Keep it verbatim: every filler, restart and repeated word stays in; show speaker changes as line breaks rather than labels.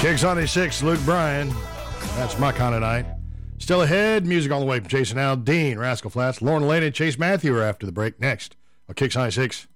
Kicks ninety-six, Luke Bryan. That's my kind of night. Still ahead, music all the way from Jason Aldean, Rascal Flatts, Lauren Lane, and Chase Matthew are after the break. Next on Kicks ninety-six.